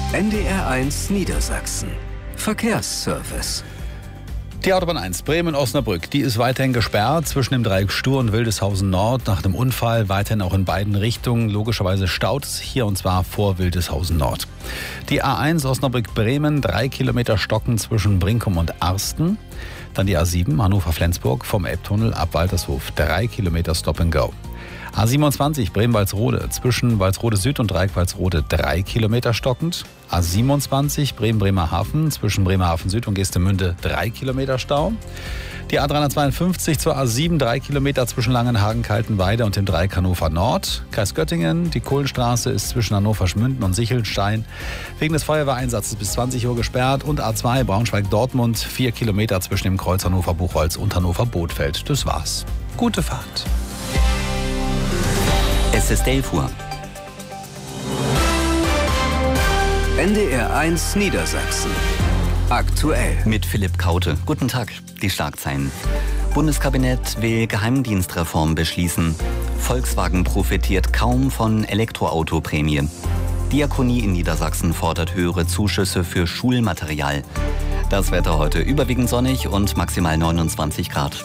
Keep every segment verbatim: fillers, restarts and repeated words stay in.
N D R eins Niedersachsen. Verkehrsservice. Die Autobahn eins Bremen-Osnabrück, die ist weiterhin gesperrt zwischen dem Dreieck Stur und Wildeshausen Nord nach dem Unfall, weiterhin auch in beiden Richtungen. Logischerweise staut es hier und zwar vor Wildeshausen Nord. Die A eins Osnabrück-Bremen, drei Kilometer Stocken zwischen Brinkum und Arsten. Dann die A sieben Hannover-Flensburg vom Elbtunnel ab Waltershof, drei Kilometer Stop and Go. A siebenundzwanzig Bremen-Walsrode zwischen Walsrode Süd und Dreieck Walsrode drei Kilometer stockend. A siebenundzwanzig Bremen-Bremerhaven zwischen Bremerhaven Süd und Geestemünde drei Kilometer Stau. Die A dreihundertzweiundfünfzig zur A sieben drei Kilometer zwischen Langenhagen, Kaltenweide und dem Dreieck Hannover Nord. Kreis Göttingen, die Kohlenstraße ist zwischen Hannover-Schmünden und Sichelstein wegen des Feuerwehreinsatzes bis zwanzig Uhr gesperrt. Und A zwei Braunschweig-Dortmund vier Kilometer zwischen dem Kreuz Hannover-Buchholz und Hannover-Bothfeld. Das war's. Gute Fahrt. Es ist elf Uhr. N D R eins Niedersachsen. Aktuell. Mit Philipp Kaute. Guten Tag. Die Schlagzeilen. Bundeskabinett will Geheimdienstreform beschließen. Volkswagen profitiert kaum von Elektroautoprämie. Diakonie in Niedersachsen fordert höhere Zuschüsse für Schulmaterial. Das Wetter heute überwiegend sonnig und maximal neunundzwanzig Grad.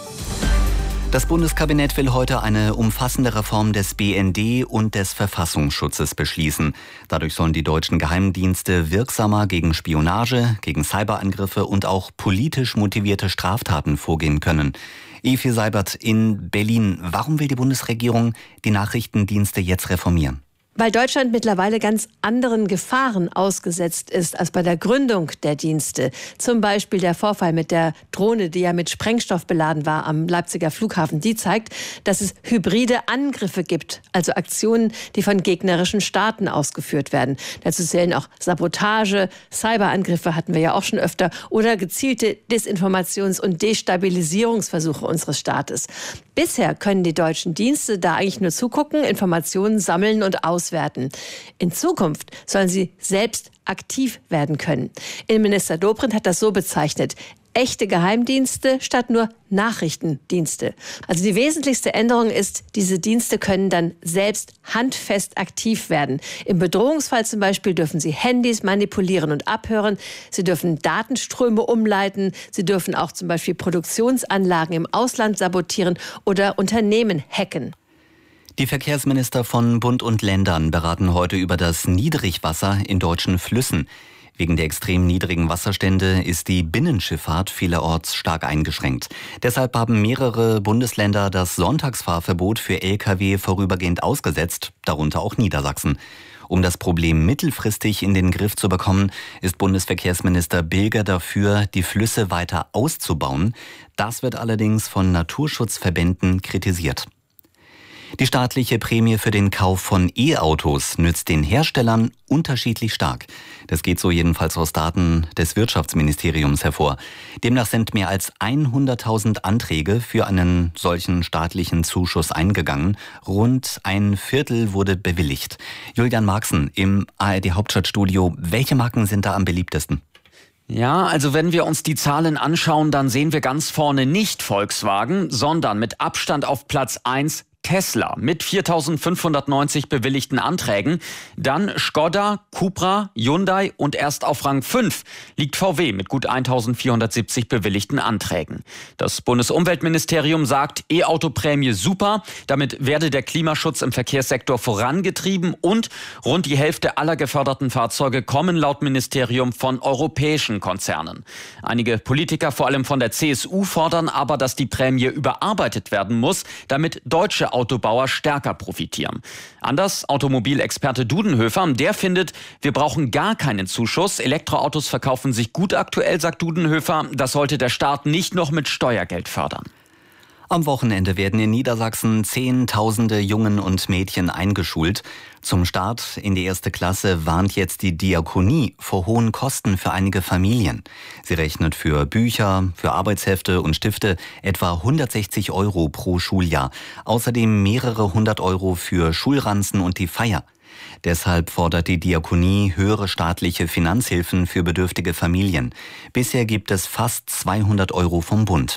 Das Bundeskabinett will heute eine umfassende Reform des B N D und des Verfassungsschutzes beschließen. Dadurch sollen die deutschen Geheimdienste wirksamer gegen Spionage, gegen Cyberangriffe und auch politisch motivierte Straftaten vorgehen können. Evi Seibert in Berlin. Warum will die Bundesregierung die Nachrichtendienste jetzt reformieren? Weil Deutschland mittlerweile ganz anderen Gefahren ausgesetzt ist als bei der Gründung der Dienste. Zum Beispiel der Vorfall mit der Drohne, die ja mit Sprengstoff beladen war am Leipziger Flughafen. Die zeigt, dass es hybride Angriffe gibt, also Aktionen, die von gegnerischen Staaten ausgeführt werden. Dazu zählen auch Sabotage, Cyberangriffe hatten wir ja auch schon öfter, oder gezielte Desinformations- und Destabilisierungsversuche unseres Staates. Bisher können die deutschen Dienste da eigentlich nur zugucken, Informationen sammeln und auswerten. In Zukunft sollen sie selbst aktiv werden können. Innenminister Dobrindt hat das so bezeichnet: echte Geheimdienste statt nur Nachrichtendienste. Also die wesentlichste Änderung ist, diese Dienste können dann selbst handfest aktiv werden. Im Bedrohungsfall zum Beispiel dürfen sie Handys manipulieren und abhören. Sie dürfen Datenströme umleiten. Sie dürfen auch zum Beispiel Produktionsanlagen im Ausland sabotieren oder Unternehmen hacken. Die Verkehrsminister von Bund und Ländern beraten heute über das Niedrigwasser in deutschen Flüssen. Wegen der extrem niedrigen Wasserstände ist die Binnenschifffahrt vielerorts stark eingeschränkt. Deshalb haben mehrere Bundesländer das Sonntagsfahrverbot für L K W vorübergehend ausgesetzt, darunter auch Niedersachsen. Um das Problem mittelfristig in den Griff zu bekommen, ist Bundesverkehrsminister Bilger dafür, die Flüsse weiter auszubauen. Das wird allerdings von Naturschutzverbänden kritisiert. Die staatliche Prämie für den Kauf von E-Autos nützt den Herstellern unterschiedlich stark. Das geht so jedenfalls aus Daten des Wirtschaftsministeriums hervor. Demnach sind mehr als hunderttausend Anträge für einen solchen staatlichen Zuschuss eingegangen. Rund ein Viertel wurde bewilligt. Julian Marxen im A R D-Hauptstadtstudio. Welche Marken sind da am beliebtesten? Ja, also wenn wir uns die Zahlen anschauen, dann sehen wir ganz vorne nicht Volkswagen, sondern mit Abstand auf Platz eins Tesla mit viertausendfünfhundertneunzig bewilligten Anträgen. Dann Skoda, Cupra, Hyundai und erst auf Rang fünf liegt V W mit gut eintausendvierhundertsiebzig bewilligten Anträgen. Das Bundesumweltministerium sagt, E-Auto-Prämie super. Damit werde der Klimaschutz im Verkehrssektor vorangetrieben und rund die Hälfte aller geförderten Fahrzeuge kommen laut Ministerium von europäischen Konzernen. Einige Politiker, vor allem von der C S U, fordern aber, dass die Prämie überarbeitet werden muss, damit deutsche Autobauer stärker profitieren. Anders Automobilexperte Dudenhöfer, der findet, wir brauchen gar keinen Zuschuss. Elektroautos verkaufen sich gut aktuell, sagt Dudenhöfer. Das sollte der Staat nicht noch mit Steuergeld fördern. Am Wochenende werden in Niedersachsen Zehntausende Jungen und Mädchen eingeschult. Zum Start in die erste Klasse warnt jetzt die Diakonie vor hohen Kosten für einige Familien. Sie rechnet für Bücher, für Arbeitshefte und Stifte etwa hundertsechzig Euro pro Schuljahr. Außerdem mehrere hundert Euro für Schulranzen und die Feier. Deshalb fordert die Diakonie höhere staatliche Finanzhilfen für bedürftige Familien. Bisher gibt es fast zweihundert Euro vom Bund.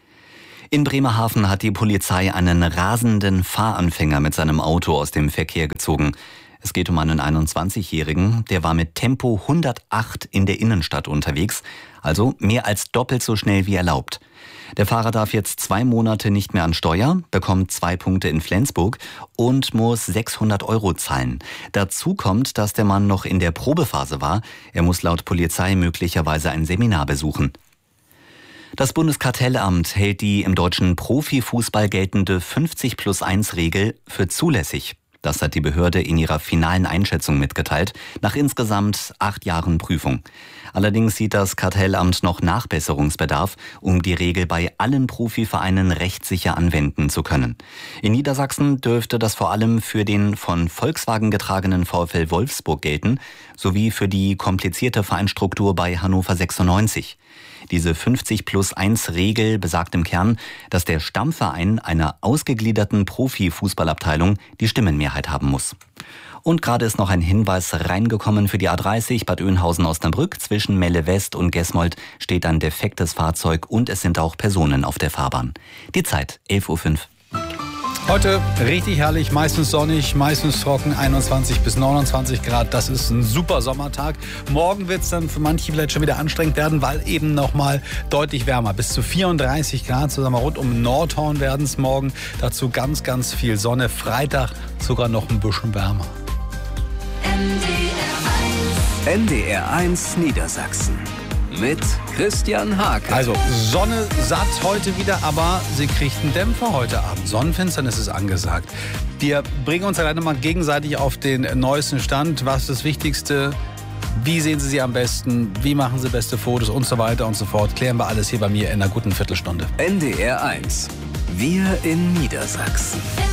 In Bremerhaven hat die Polizei einen rasenden Fahranfänger mit seinem Auto aus dem Verkehr gezogen. Es geht um einen einundzwanzigjährigen, der war mit Tempo hundertacht in der Innenstadt unterwegs, also mehr als doppelt so schnell wie erlaubt. Der Fahrer darf jetzt zwei Monate nicht mehr an Steuer, bekommt zwei Punkte in Flensburg und muss sechshundert Euro zahlen. Dazu kommt, dass der Mann noch in der Probephase war. Er muss laut Polizei möglicherweise ein Seminar besuchen. Das Bundeskartellamt hält die im deutschen Profifußball geltende fünfzig plus eins Regel für zulässig. Das hat die Behörde in ihrer finalen Einschätzung mitgeteilt, nach insgesamt acht Jahren Prüfung. Allerdings sieht das Kartellamt noch Nachbesserungsbedarf, um die Regel bei allen Profivereinen rechtssicher anwenden zu können. In Niedersachsen dürfte das vor allem für den von Volkswagen getragenen VfL Wolfsburg gelten, sowie für die komplizierte Vereinsstruktur bei Hannover sechsundneunzig. Diese fünfzig plus eins Regel besagt im Kern, dass der Stammverein einer ausgegliederten Profifußballabteilung die Stimmenmehrheit haben muss. Und gerade ist noch ein Hinweis reingekommen für die A dreißig Bad Oeynhausen-Osnabrück. Zwischen Melle West und Gesmold steht ein defektes Fahrzeug und es sind auch Personen auf der Fahrbahn. Die Zeit elf Uhr fünf. Heute richtig herrlich, meistens sonnig, meistens trocken, einundzwanzig bis neunundzwanzig Grad. Das ist ein super Sommertag. Morgen wird es dann für manche vielleicht schon wieder anstrengend werden, weil eben noch mal deutlich wärmer. Bis zu vierunddreißig Grad, so sagen wir rund um Nordhorn werden es morgen. Dazu ganz, ganz viel Sonne. Freitag sogar noch ein bisschen wärmer. N D R eins Niedersachsen mit Christian Hake. Also Sonne satt heute wieder, aber sie kriegt einen Dämpfer heute Abend. Sonnenfinsternis ist angesagt. Wir bringen uns alleine mal gegenseitig auf den neuesten Stand. Was ist das Wichtigste? Wie sehen Sie sie am besten? Wie machen Sie beste Fotos und so weiter und so fort? Klären wir alles hier bei mir in einer guten Viertelstunde. N D R eins. Wir in Niedersachsen.